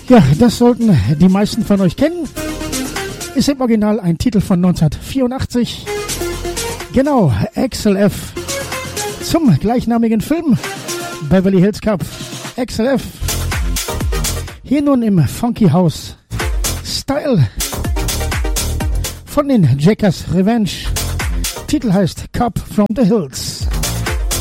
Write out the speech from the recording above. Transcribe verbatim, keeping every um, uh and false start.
Ja, das sollten die meisten von euch kennen. Ist im Original ein Titel von neunzehnhundertvierundachtzig. Genau, Axel F. Zum gleichnamigen Film Beverly Hills Cop. Axel F. Hier nun im Funky House Style von den Jackers Revenge. Titel heißt Cop from the Hills.